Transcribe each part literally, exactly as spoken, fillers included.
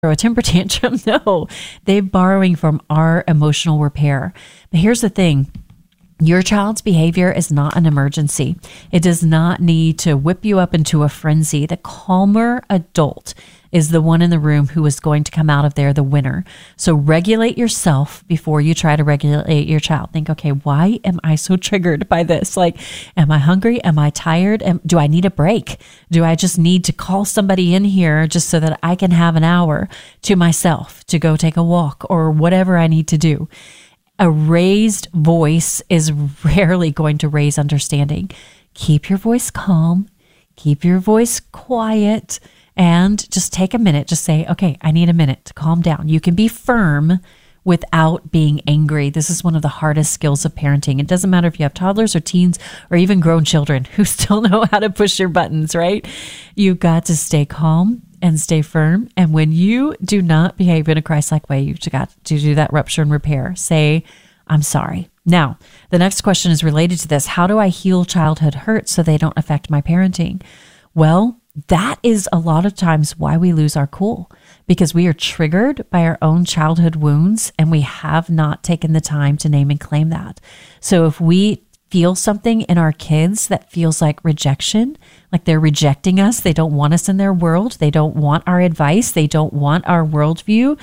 throw a temper tantrum. No, they're borrowing from our emotional repair. But here's the thing. Your child's behavior is not an emergency. It does not need to whip you up into a frenzy. The calmer adult is the one in the room who is going to come out of there the winner. So regulate yourself before you try to regulate your child. Think, okay, why am I so triggered by this? Like, am I hungry? Am I tired? Am, do I need a break? Do I just need to call somebody in here just so that I can have an hour to myself to go take a walk or whatever I need to do? A raised voice is rarely going to raise understanding. Keep your voice calm, keep your voice quiet, and just take a minute. Just say, okay, I need a minute to calm down. You can be firm without being angry. This is one of the hardest skills of parenting. It doesn't matter if you have toddlers or teens or even grown children who still know how to push your buttons, right? You've got to stay calm and stay firm. And when you do not behave in a Christ-like way, you've got to do that rupture and repair. Say, I'm sorry. Now, the next question is related to this. How do I heal childhood hurts so they don't affect my parenting? Well, that is a lot of times why we lose our cool, because we are triggered by our own childhood wounds and we have not taken the time to name and claim that. So if we feel something in our kids that feels like rejection, like they're rejecting us, they don't want us in their world, they don't want our advice, they don't want our worldview,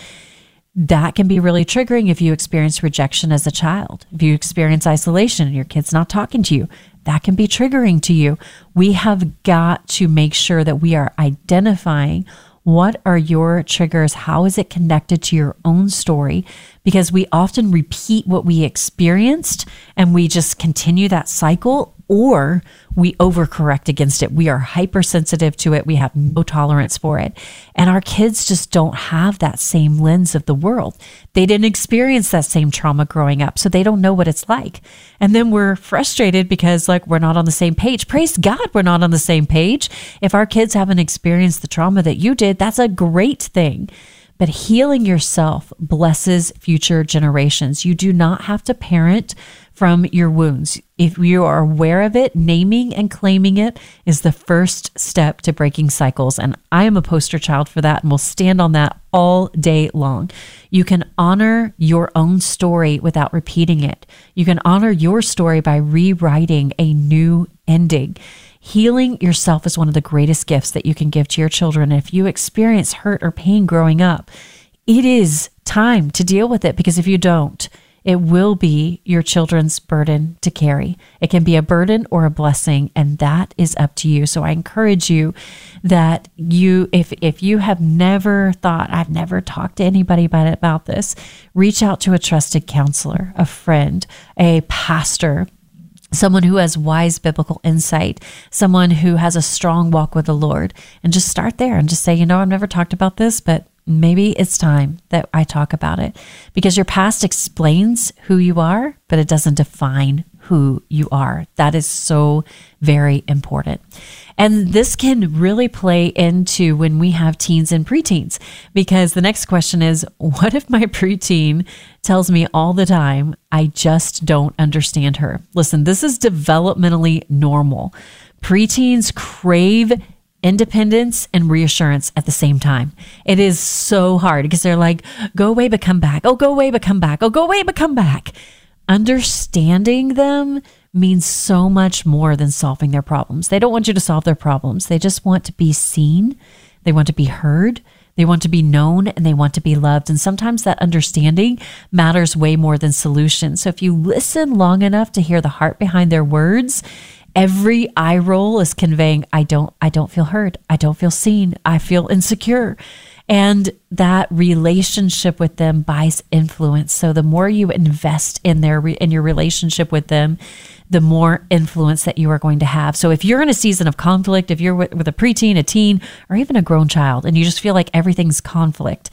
that can be really triggering if you experience rejection as a child. If you experience isolation and your kid's not talking to you, that can be triggering to you. We have got to make sure that we are identifying what are your triggers? How is it connected to your own story? Because we often repeat what we experienced and we just continue that cycle, or we overcorrect against it. We are hypersensitive to it. We have no tolerance for it. And our kids just don't have that same lens of the world. They didn't experience that same trauma growing up, so they don't know what it's like. And then we're frustrated because like we're not on the same page. Praise God, we're not on the same page. If our kids haven't experienced the trauma that you did, that's a great thing. But healing yourself blesses future generations. You do not have to parent from your wounds. If you are aware of it, naming and claiming it is the first step to breaking cycles. And I am a poster child for that, and will stand on that all day long. You can honor your own story without repeating it. You can honor your story by rewriting a new ending. Healing yourself is one of the greatest gifts that you can give to your children. And if you experience hurt or pain growing up, it is time to deal with it, because if you don't, it will be your children's burden to carry. It can be a burden or a blessing, and that is up to you. So I encourage you that you, if if you have never thought, I've never talked to anybody about it, about this, reach out to a trusted counselor, a friend, a pastor, someone who has wise biblical insight, someone who has a strong walk with the Lord, and just start there and just say, you know, I've never talked about this, but maybe it's time that I talk about it, because your past explains who you are, but it doesn't define who you are. That is so very important. And this can really play into when we have teens and preteens, because the next question is, what if my preteen tells me all the time, I just don't understand her? Listen, this is developmentally normal. Preteens crave independence and reassurance at the same time. It is so hard because they're like, go away, but come back. Oh, go away, but come back. Oh, go away, but come back. Understanding them means so much more than solving their problems. They don't want you to solve their problems. They just want to be seen. They want to be heard. They want to be known, and they want to be loved. And sometimes that understanding matters way more than solutions. So if you listen long enough to hear the heart behind their words, every eye roll is conveying, I don't, I don't feel heard. I don't feel seen. I feel insecure. And that relationship with them buys influence. So the more you invest in their, in your relationship with them, the more influence that you are going to have. So if you're in a season of conflict, if you're with, with a preteen, a teen, or even a grown child, and you just feel like everything's conflict,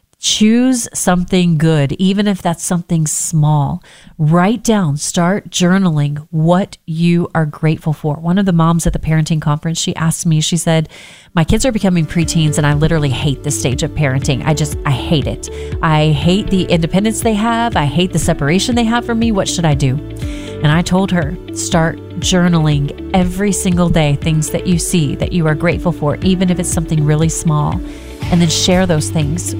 choose something good, even if that's something small. Write down, start journaling what you are grateful for. One of the moms at the parenting conference, she asked me, she said, my kids are becoming preteens and I literally hate this stage of parenting. I just, I hate it. I hate the independence they have. I hate the separation they have from me. What should I do? And I told her, start journaling every single day, things that you see that you are grateful for, even if it's something really small. and then share those things